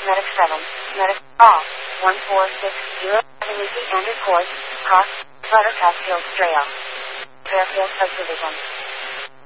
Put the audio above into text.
Medic 7, Medic, all, 1460, Easy Andrew Court, Cross, Buttercup Hills Trail, Fairfield Subdivision.